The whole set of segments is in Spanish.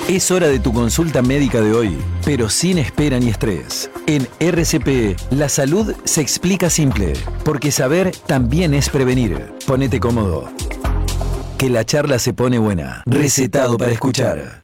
Es hora de tu consulta médica de hoy, pero sin espera ni estrés. En RCP, la salud se explica simple, porque saber también es prevenir. Ponete cómodo, que la charla se pone buena. Recetado para escuchar.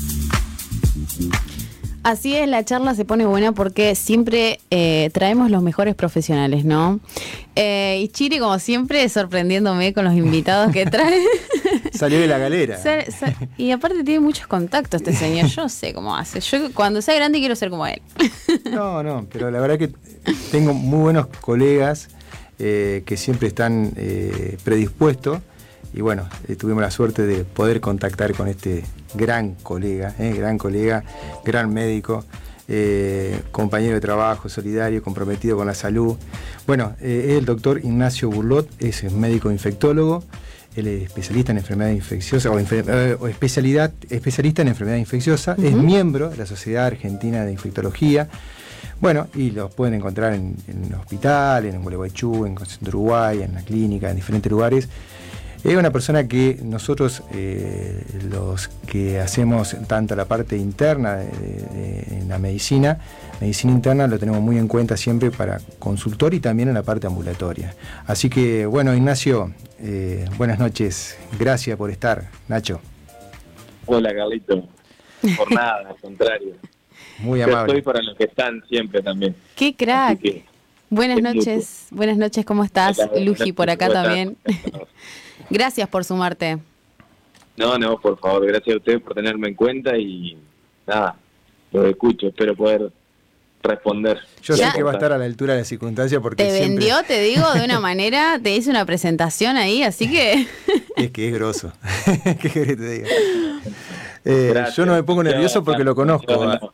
Así es, la charla se pone buena porque siempre traemos los mejores profesionales, ¿no? Y Chiri, como siempre, sorprendiéndome con los invitados que trae. Salió de la galera. Y aparte tiene muchos contactos este señor, yo no sé cómo hace. Yo cuando sea grande quiero ser como él. No, pero la verdad que tengo muy buenos colegas que siempre están predispuestos. Y bueno, tuvimos la suerte de poder contactar con este gran colega, gran médico, compañero de trabajo, solidario, comprometido con la salud. Bueno, es el doctor Ignacio Burlot, es médico infectólogo, él es especialista en enfermedades infecciosas, o especialista en enfermedades infecciosas, es miembro de la Sociedad Argentina de Infectología. Bueno, y los pueden encontrar en el hospital, en Gualeguaychú, en Concepción de Uruguay, en la clínica, en diferentes lugares. Es una persona que nosotros, los que hacemos tanto la parte interna en la medicina interna, lo tenemos muy en cuenta siempre para consultor y también en la parte ambulatoria. Así que, bueno, Ignacio, buenas noches. Gracias por estar, Nacho. Hola, Carlito. Por nada, al contrario. Muy Yo amable. estoy para los que están siempre también. ¡Qué crack! Buenas noches, ¿cómo estás? Hola, Luji por acá ¿cómo también. Gracias por sumarte. No, por favor, gracias a ustedes por tenerme en cuenta y nada, lo escucho, espero poder responder. Yo sé que va a estar a la altura de las circunstancias porque te siempre... vendió, te digo, de una manera, te hice una presentación ahí, así que... Es que es grosso. ¿Qué querés que te diga? Yo no me pongo nervioso porque lo conozco. No.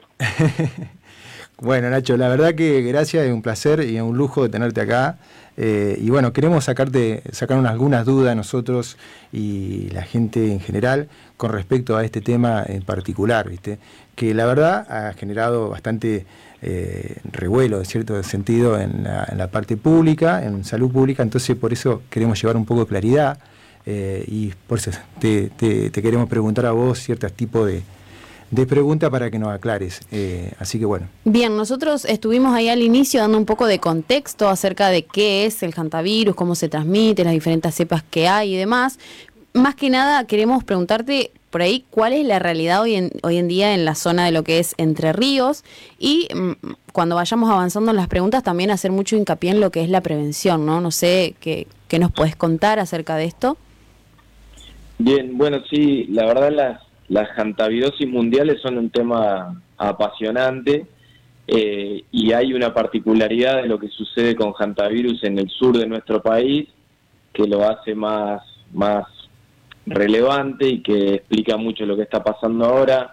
Bueno, Nacho, la verdad que gracias, es un placer y es un lujo de tenerte acá. Y bueno, queremos sacarnos algunas dudas nosotros y la gente en general con respecto a este tema en particular, ¿viste? Que la verdad ha generado bastante revuelo, en cierto sentido, en la parte pública, en salud pública. Entonces, por eso queremos llevar un poco de claridad y por eso te queremos preguntar a vos ciertos tipos de preguntas para que nos aclares. Así que bueno. Bien, nosotros estuvimos ahí al inicio dando un poco de contexto acerca de qué es el hantavirus, cómo se transmite, las diferentes cepas que hay y demás. Más que nada queremos preguntarte por ahí cuál es la realidad hoy en día en la zona de lo que es Entre Ríos y cuando vayamos avanzando en las preguntas también hacer mucho hincapié en lo que es la prevención, ¿no? No sé qué nos podés contar acerca de esto. Bien, bueno, sí, la verdad las hantavirosis mundiales son un tema apasionante y hay una particularidad de lo que sucede con hantavirus en el sur de nuestro país que lo hace más relevante y que explica mucho lo que está pasando ahora.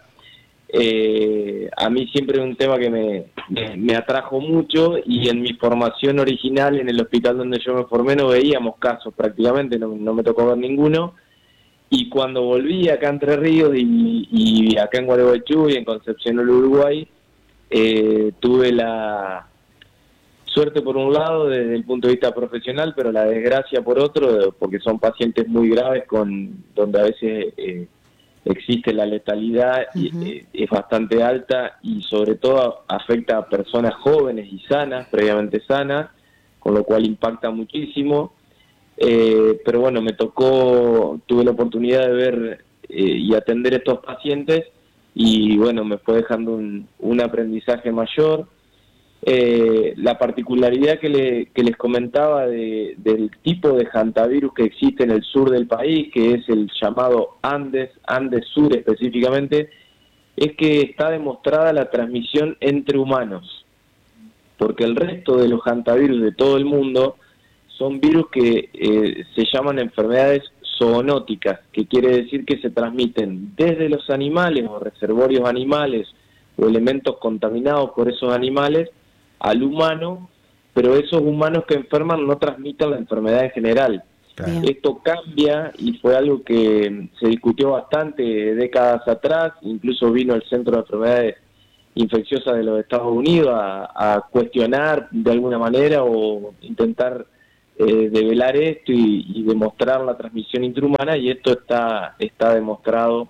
A mí siempre es un tema que me atrajo mucho y en mi formación original en el hospital donde yo me formé no veíamos casos prácticamente, no me tocó ver ninguno. Y cuando volví acá a Entre Ríos y acá en Gualeguaychú y en Concepción del Uruguay, tuve la suerte por un lado desde el punto de vista profesional, pero la desgracia por otro, porque son pacientes muy graves donde a veces existe la letalidad y es bastante alta y sobre todo afecta a personas jóvenes y sanas, previamente sanas, con lo cual impacta muchísimo. Pero bueno, tuve la oportunidad de ver y atender estos pacientes y bueno, me fue dejando un aprendizaje mayor. La particularidad que les comentaba del tipo de hantavirus que existe en el sur del país, que es el llamado Andes Sur específicamente, es que está demostrada la transmisión entre humanos, porque el resto de los hantavirus de todo el mundo son virus que se llaman enfermedades zoonóticas, que quiere decir que se transmiten desde los animales o reservorios animales o elementos contaminados por esos animales al humano, pero esos humanos que enferman no transmiten la enfermedad en general. Claro. Esto cambia y fue algo que se discutió bastante décadas atrás, incluso vino el Centro de Enfermedades Infecciosas de los Estados Unidos a cuestionar de alguna manera o intentar develar esto y demostrar la transmisión intrahumana, y esto está demostrado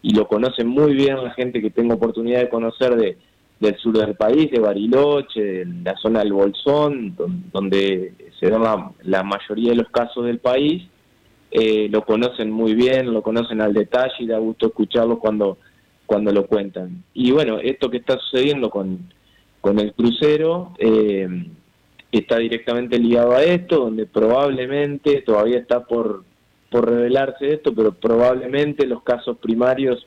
y lo conocen muy bien la gente que tengo oportunidad de conocer del sur del país, de Bariloche, de la zona del Bolsón, donde se dan la mayoría de los casos del país. Lo conocen muy bien, lo conocen al detalle y da gusto escucharlo cuando lo cuentan. Y bueno, esto que está sucediendo con el crucero está directamente ligado a esto, donde probablemente, todavía está por revelarse esto, pero probablemente el caso primario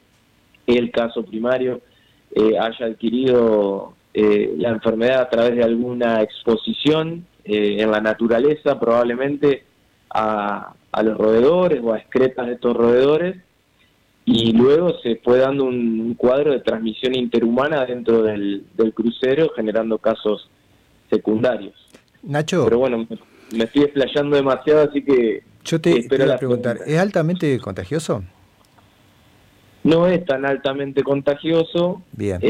haya adquirido la enfermedad a través de alguna exposición en la naturaleza, probablemente a los roedores o a excretas de estos roedores, y luego se fue dando un cuadro de transmisión interhumana dentro del crucero, generando casos secundarios. Nacho, pero bueno, me estoy explayando demasiado, así que yo te iba a preguntar, ¿es altamente contagioso? No es tan altamente contagioso. Bien.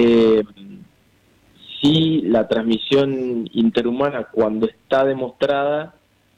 Sí, la transmisión interhumana, cuando está demostrada,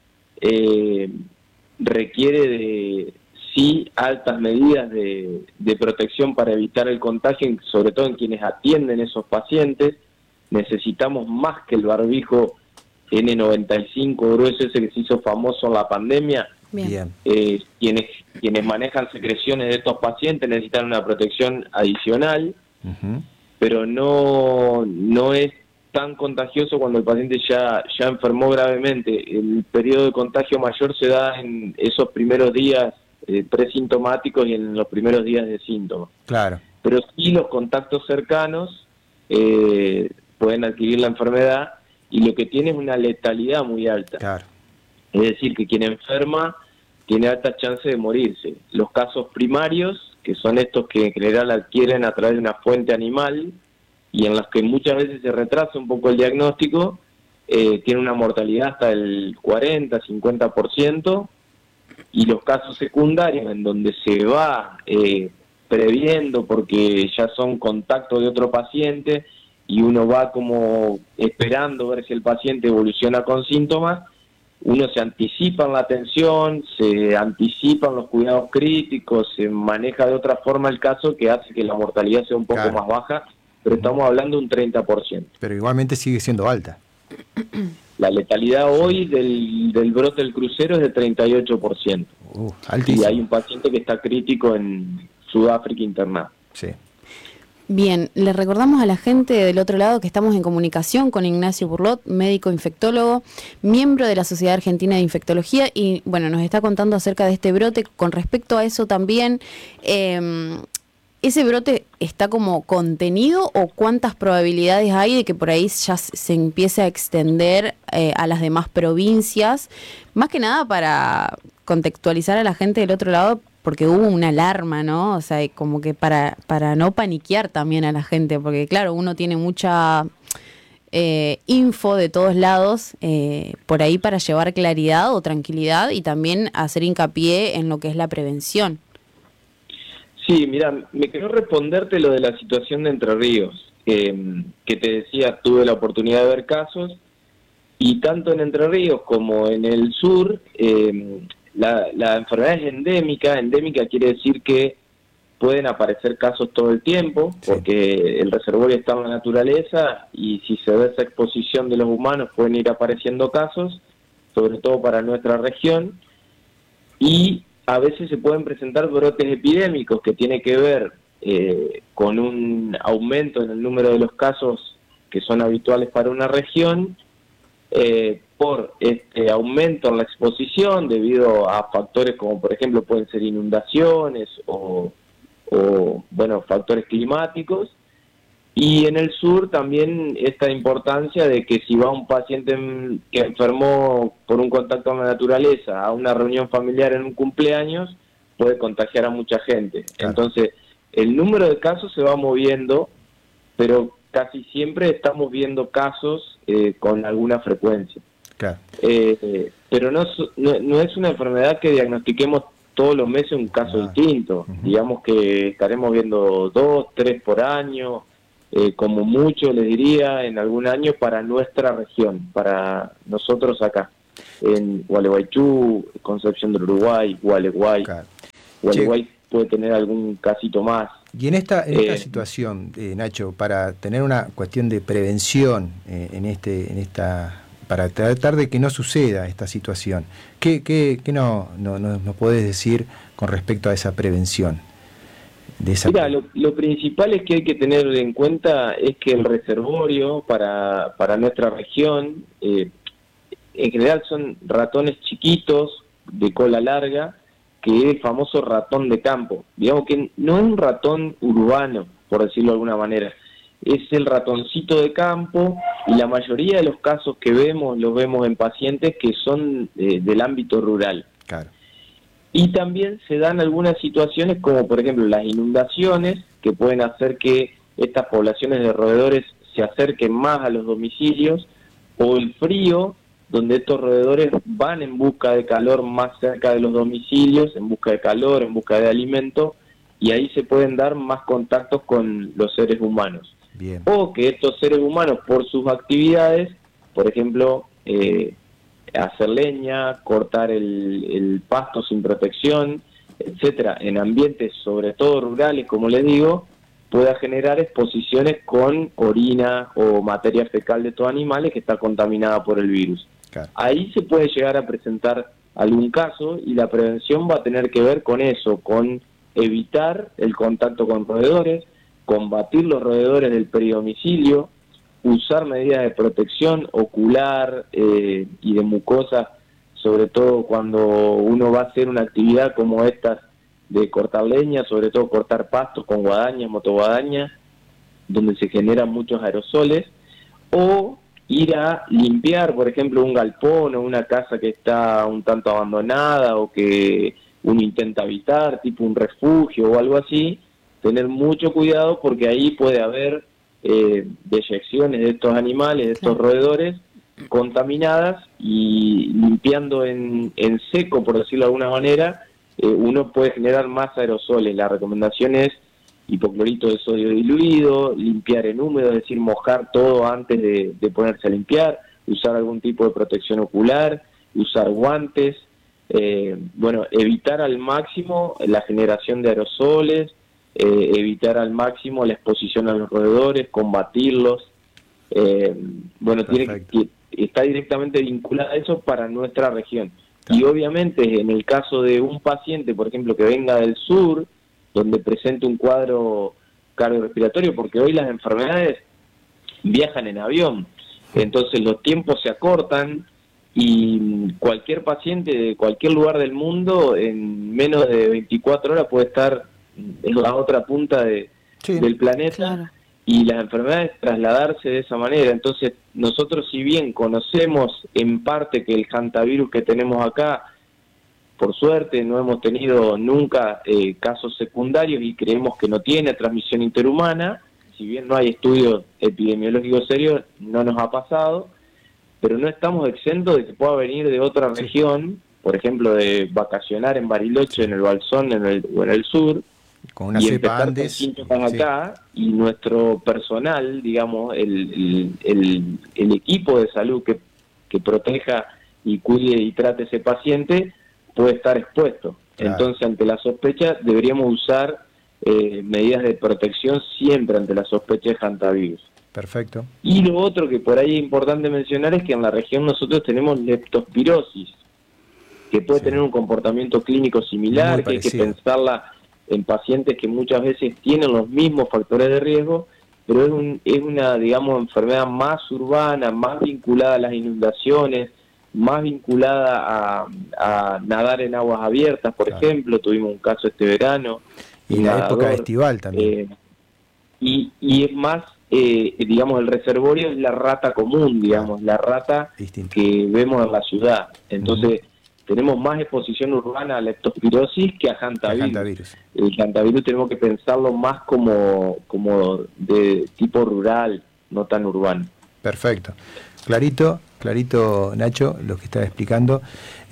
requiere de altas medidas de protección para evitar el contagio, sobre todo en quienes atienden esos pacientes. Necesitamos más que el barbijo N95 grueso ese que se hizo famoso en la pandemia. Bien. Quienes manejan secreciones de estos pacientes necesitan una protección adicional, pero no es tan contagioso cuando el paciente ya enfermó gravemente. El periodo de contagio mayor se da en esos primeros días presintomáticos y en los primeros días de síntomas. Claro. Pero sí, los contactos cercanos pueden adquirir la enfermedad, y lo que tiene es una letalidad muy alta. Claro. Es decir, que quien enferma tiene altas chances de morirse. Los casos primarios, que son estos que en general adquieren a través de una fuente animal y en los que muchas veces se retrasa un poco el diagnóstico, tienen una mortalidad hasta del 40-50%, y los casos secundarios, en donde se va previendo porque ya son contactos de otro paciente y uno va como esperando ver si el paciente evoluciona con síntomas, uno se anticipa en la atención, se anticipan los cuidados críticos, se maneja de otra forma el caso, que hace que la mortalidad sea un poco más baja, pero estamos hablando de un 30%. Pero igualmente sigue siendo alta. La letalidad hoy del brote del crucero es de 38%. Altísimo. Y hay un paciente que está crítico en Sudáfrica internado. Sí. Bien, le recordamos a la gente del otro lado que estamos en comunicación con Ignacio Burlot, médico infectólogo, miembro de la Sociedad Argentina de Infectología, y bueno, nos está contando acerca de este brote. Con respecto a eso también, ¿ese brote está como contenido o cuántas probabilidades hay de que por ahí ya se empiece a extender a las demás provincias? Más que nada para contextualizar a la gente del otro lado, porque hubo una alarma, ¿no? O sea, como que para no paniquear también a la gente, porque claro, uno tiene mucha info de todos lados por ahí para llevar claridad o tranquilidad y también hacer hincapié en lo que es la prevención. Sí, mira, me quiero responderte lo de la situación de Entre Ríos, que te decía, tuve la oportunidad de ver casos, y tanto en Entre Ríos como en el sur, la enfermedad es endémica. Endémica quiere decir que pueden aparecer casos todo el tiempo, porque el reservorio está en la naturaleza, y si se da esa exposición de los humanos pueden ir apareciendo casos, sobre todo para nuestra región, y a veces se pueden presentar brotes epidémicos que tiene que ver con un aumento en el número de los casos que son habituales para una región, por este aumento en la exposición debido a factores como por ejemplo pueden ser inundaciones o bueno, factores climáticos. Y en el sur también esta importancia de que si va un paciente que enfermó por un contacto con la naturaleza a una reunión familiar en un cumpleaños, puede contagiar a mucha gente. Claro. Entonces, el número de casos se va moviendo, pero casi siempre estamos viendo casos con alguna frecuencia. Claro. Pero no es una enfermedad que diagnostiquemos todos los meses un caso distinto. Digamos que estaremos viendo 2, 3 por año, como mucho les diría en algún año para nuestra región, para nosotros acá, en Gualeguaychú, Concepción del Uruguay, Gualeguay. Claro. Gualeguay puede tener algún casito más. Y en esta situación, Nacho, para tener una cuestión de prevención para tratar de que no suceda esta situación, ¿qué no podés decir con respecto a esa prevención? Mira, lo principal es que hay que tener en cuenta es que el reservorio para nuestra región, en general son ratones chiquitos, de cola larga, que es el famoso ratón de campo. Digamos que no es un ratón urbano, por decirlo de alguna manera. Es el ratoncito de campo, y la mayoría de los casos que vemos, los vemos en pacientes que son del ámbito rural. Claro. Y también se dan algunas situaciones como, por ejemplo, las inundaciones, que pueden hacer que estas poblaciones de roedores se acerquen más a los domicilios, o el frío, donde estos roedores van en busca de calor más cerca de los domicilios, en busca de calor, en busca de alimento, y ahí se pueden dar más contactos con los seres humanos. Bien. O que estos seres humanos, por sus actividades, por ejemplo, hacer leña, cortar el pasto sin protección, etcétera, en ambientes sobre todo rurales, como les digo, pueda generar exposiciones con orina o materia fecal de estos animales que está contaminada por el virus. Claro. Ahí se puede llegar a presentar algún caso, y la prevención va a tener que ver con eso, con evitar el contacto con roedores, combatir los roedores del peridomicilio, usar medidas de protección ocular y de mucosa, sobre todo cuando uno va a hacer una actividad como estas de cortar leña, sobre todo cortar pastos con guadañas, motoguadañas, donde se generan muchos aerosoles, o ir a limpiar, por ejemplo, un galpón o una casa que está un tanto abandonada o que uno intenta habitar, tipo un refugio o algo así, tener mucho cuidado porque ahí puede haber deyecciones de estos animales, de estos roedores contaminadas, y limpiando en seco, por decirlo de alguna manera, uno puede generar más aerosoles. La recomendación es hipoclorito de sodio diluido, limpiar en húmedo, es decir, mojar todo antes de ponerse a limpiar, usar algún tipo de protección ocular, usar guantes, evitar al máximo la generación de aerosoles, evitar al máximo la exposición a los roedores, combatirlos. Está directamente vinculada a eso para nuestra región. Claro. Y obviamente en el caso de un paciente, por ejemplo, que venga del sur, donde presente un cuadro cardiorrespiratorio, porque hoy las enfermedades viajan en avión, entonces los tiempos se acortan, y cualquier paciente de cualquier lugar del mundo en menos de 24 horas puede estar en la otra punta del planeta. Claro. Y las enfermedades trasladarse de esa manera. Entonces nosotros, si bien conocemos en parte que el hantavirus que tenemos acá, por suerte no hemos tenido nunca casos secundarios y creemos que no tiene transmisión interhumana, si bien no hay estudios epidemiológicos serios, no nos ha pasado, pero no estamos exentos de que pueda venir de otra región, por ejemplo, de vacacionar en Bariloche, en el Balsón o en el sur, con una cepa Andes, síntomas acá, y nuestro personal, digamos, el equipo de salud que proteja y cuide y trate ese paciente, puede estar expuesto. Claro. Entonces, ante la sospecha, deberíamos usar medidas de protección siempre ante la sospecha de hantavirus. Perfecto. Y lo otro que por ahí es importante mencionar es que en la región nosotros tenemos leptospirosis, que puede tener un comportamiento clínico similar, que hay que pensarla en pacientes que muchas veces tienen los mismos factores de riesgo, pero es una, digamos, enfermedad más urbana, más vinculada a las inundaciones, más vinculada a nadar en aguas abiertas, por ejemplo. Tuvimos un caso este verano. Y la época estival también. Y es más, digamos, el reservorio es la rata común, digamos, la rata que vemos en la ciudad. Entonces, tenemos más exposición urbana a leptospirosis que a hantavirus. El hantavirus tenemos que pensarlo más como de tipo rural, no tan urbano. Perfecto. Clarito, Nacho, lo que estaba explicando.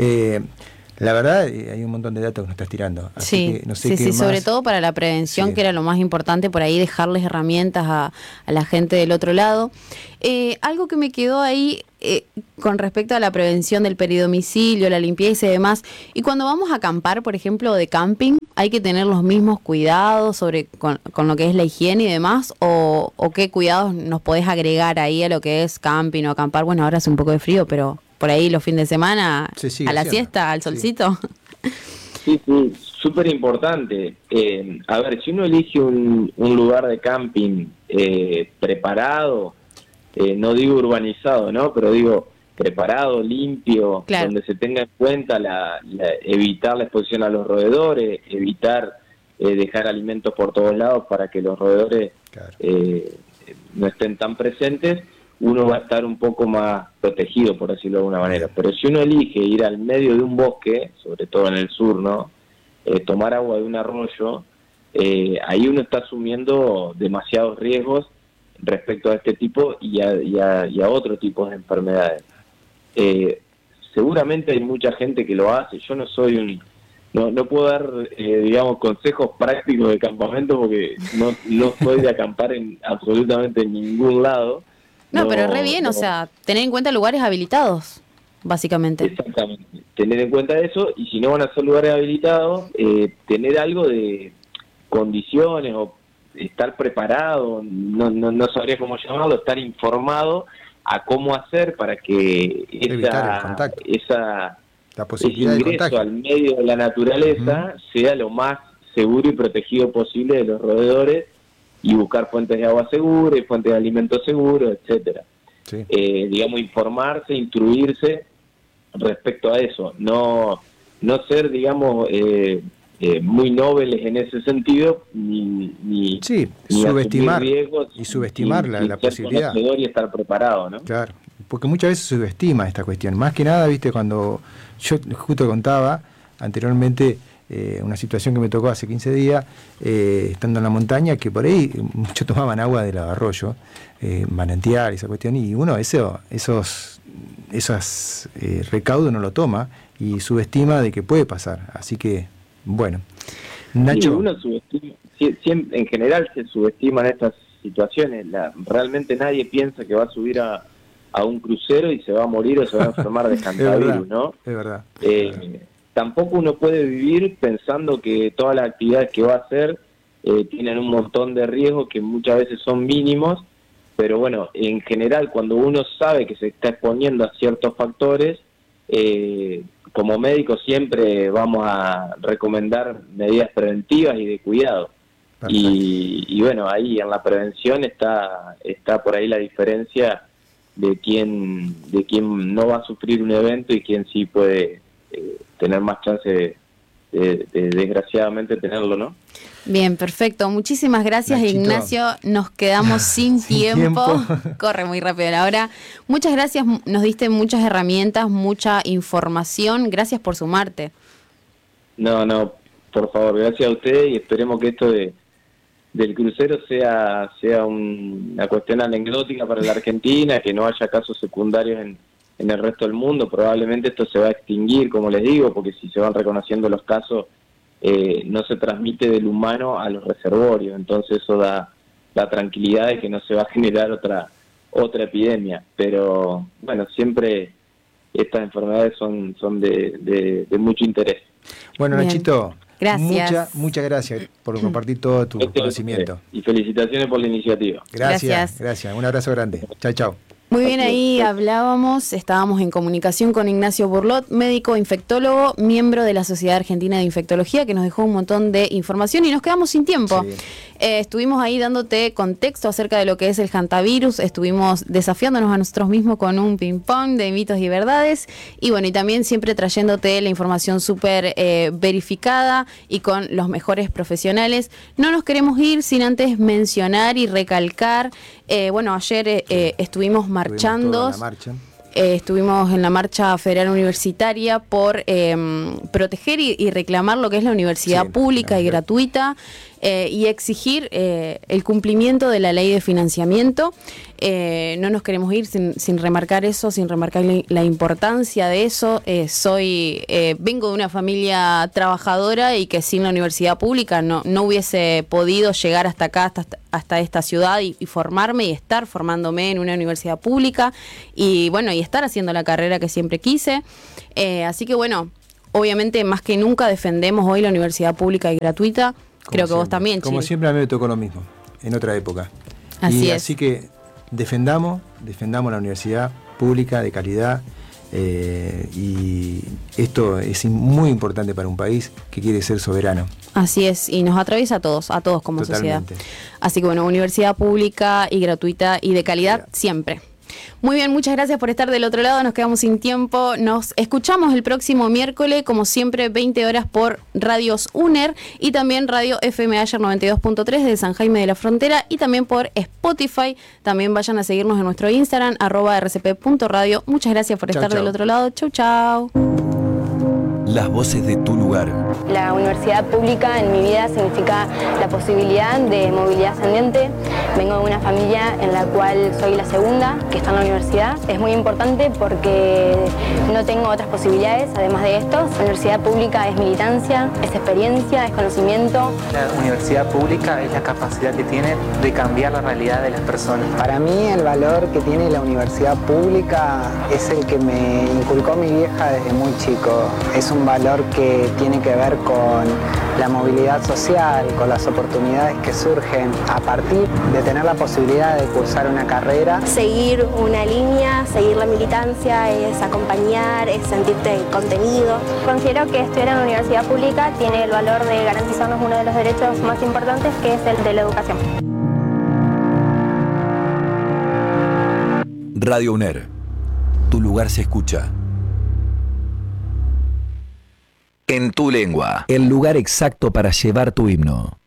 La verdad, hay un montón de datos que nos estás tirando. Así que no sé qué más. Sobre todo para la prevención, que era lo más importante, por ahí dejarles herramientas a la gente del otro lado. Algo que me quedó ahí con respecto a la prevención del peridomicilio, la limpieza y demás. Y cuando vamos a acampar, por ejemplo, de camping, ¿hay que tener los mismos cuidados con lo que es la higiene y demás? ¿O qué cuidados nos podés agregar ahí a lo que es camping o acampar? Bueno, ahora hace un poco de frío, pero por ahí los fines de semana, a la siesta, al solcito. Sí, súper importante. A ver, si uno elige un lugar de camping preparado, no digo urbanizado, ¿no? Pero digo preparado, limpio, claro, donde se tenga en cuenta evitar la exposición a los roedores, evitar dejar alimentos por todos lados para que los roedores claro, no estén tan presentes, uno va a estar un poco más protegido, por decirlo de alguna manera. Pero si uno elige ir al medio de un bosque, sobre todo en el sur, ¿no? Tomar agua de un arroyo, ahí uno está asumiendo demasiados riesgos respecto a este tipo y a otro tipo de enfermedades. Seguramente hay mucha gente que lo hace. Yo no soy no puedo dar, digamos, consejos prácticos de campamento porque no soy de acampar en absolutamente ningún lado. No, pero re bien, o sea, tener en cuenta lugares habilitados, básicamente. Exactamente, tener en cuenta eso, y si no van a ser lugares habilitados, tener algo de condiciones o estar preparado, no sabría cómo llamarlo, estar informado a cómo hacer para que la posibilidad ese ingreso al medio de la naturaleza sea lo más seguro y protegido posible de los roedores, y buscar fuentes de agua seguras, fuentes de alimentos seguros, etcétera. Sí. Digamos, informarse, instruirse respecto a eso, no ser, digamos, muy nobles en ese sentido, ni subestimar riesgos, y subestimar la posibilidad y estar preparado, ¿no? Claro, porque muchas veces se subestima esta cuestión. Más que nada, viste, cuando yo justo contaba anteriormente una situación que me tocó hace 15 días, estando en la montaña, que por ahí muchos tomaban agua del arroyo, manantial, esa cuestión, y uno esos recaudos no lo toma y subestima de que puede pasar. Así que, bueno. Nacho. Sí, uno subestima, en general se subestiman estas situaciones. Realmente nadie piensa que va a subir a un crucero y se va a morir o se va a enfermar de hantavirus, ¿no? Es verdad. Tampoco uno puede vivir pensando que todas las actividades que va a hacer tienen un montón de riesgos que muchas veces son mínimos, pero bueno, en general cuando uno sabe que se está exponiendo a ciertos factores, como médicos siempre vamos a recomendar medidas preventivas y de cuidado. Y bueno, ahí en la prevención está por ahí la diferencia de quién no va a sufrir un evento y quién sí puede tener más chance de desgraciadamente tenerlo, ¿no? Bien, perfecto. Muchísimas gracias, Nachito. Ignacio. Nos quedamos sin tiempo. Corre muy rápido la hora. Muchas gracias. Nos diste muchas herramientas, mucha información. Gracias por sumarte. No, por favor, gracias a usted, y esperemos que esto del crucero sea una cuestión anecdótica para la Argentina, que no haya casos secundarios en el resto del mundo. Probablemente esto se va a extinguir, como les digo, porque si se van reconociendo los casos, no se transmite del humano a los reservorios, entonces eso da la tranquilidad de que no se va a generar otra epidemia. Pero bueno, siempre estas enfermedades son de mucho interés. Bueno, bien. Nachito, gracias. Muchas gracias por compartir todo tu conocimiento. Y felicitaciones por la iniciativa. Gracias. Un abrazo grande. Chau. Muy bien, ahí estábamos en comunicación con Ignacio Burlot, médico infectólogo, miembro de la Sociedad Argentina de Infectología, que nos dejó un montón de información y nos quedamos sin tiempo. Sí. Estuvimos ahí dándote contexto acerca de lo que es el hantavirus, estuvimos desafiándonos a nosotros mismos con un ping-pong de mitos y verdades, y bueno, y también siempre trayéndote la información súper verificada y con los mejores profesionales. No nos queremos ir sin antes mencionar y recalcar, bueno, ayer estuvimos marchando. Estuvimos en la marcha federal universitaria por proteger y reclamar lo que es la universidad pública y gratuita, y exigir el cumplimiento de la ley de financiamiento. No nos queremos ir sin remarcar eso, sin remarcar la importancia de eso. Vengo de una familia trabajadora y que sin la universidad pública no hubiese podido llegar hasta acá, hasta esta ciudad y formarme y estar formándome en una universidad pública y bueno, y estar haciendo la carrera que siempre quise. Así que bueno, obviamente más que nunca defendemos hoy la universidad pública y gratuita. Creo que vos también, Como Chile. siempre a mí me tocó lo mismo, en otra época. Así que defendamos la universidad pública de calidad, y esto es muy importante para un país que quiere ser soberano. Así es, y nos atraviesa a todos como Totalmente. sociedad. Así que bueno, universidad pública y gratuita y de calidad siempre. Muy bien, muchas gracias por estar del otro lado, nos quedamos sin tiempo, nos escuchamos el próximo miércoles, como siempre, 20 horas por Radios UNER y también Radio FM Ayer 92.3 de San Jaime de la Frontera y también por Spotify. También vayan a seguirnos en nuestro Instagram, @rcp.radio. Muchas gracias por estar del otro lado. Chau, chau. Las voces de tu lugar. La universidad pública en mi vida significa la posibilidad de movilidad ascendente. Vengo de una familia en la cual soy la segunda que está en la universidad. Es muy importante porque no tengo otras posibilidades además de esto. La universidad pública es militancia, es experiencia, es conocimiento. La universidad pública es la capacidad que tiene de cambiar la realidad de las personas. Para mí el valor que tiene la universidad pública es el que me inculcó mi vieja desde muy chico. Es un valor que tiene que ver con la movilidad social, con las oportunidades que surgen a partir de tener la posibilidad de cursar una carrera. Seguir una línea, seguir la militancia, es acompañar, es sentirte contenido. Considero que estudiar en la universidad pública tiene el valor de garantizarnos uno de los derechos más importantes, que es el de la educación. Radio UNER. Tu lugar se escucha. En tu lengua. El lugar exacto para llevar tu himno.